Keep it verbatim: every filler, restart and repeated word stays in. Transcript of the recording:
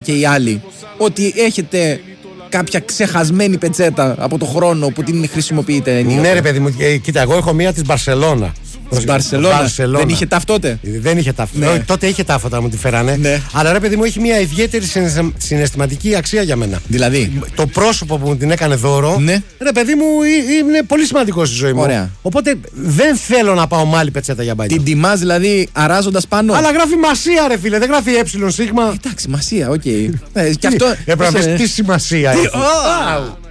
και οι άλλοι, ότι έχετε κάποια ξεχασμένη πετσέτα από το χρόνο που την χρησιμοποιείτε. Ναι, ρε παιδί μου, ε, κοίτα, εγώ έχω μία της Μπαρσελόνα. Της Μπαρσελόνα. Δεν είχε τάφ τότε. Δεν είχε τάφ. Ναι. Τότε είχε τάφ όταν μου τη φέρανε. Ναι. Αλλά ρε παιδί μου, έχει μια ιδιαίτερη συναισθηματική αξία για μένα. Δηλαδή. Το πρόσωπο που μου την έκανε δώρο. Ναι. Ρε παιδί μου, είναι πολύ σημαντικό στη ζωή μου. Ωραία. Οπότε δεν θέλω να πάω με άλλη πετσέτα για μπάνιο. Την τιμάς δηλαδή αράζοντας πάνω. Αλλά γράφει Μασία, ρε φίλε, δεν γράφει ε σίγμα. Εντάξει, Μασία, οκ. Okay. ε, και αυτό. Έπρεπε να πει τι σημασία έχει.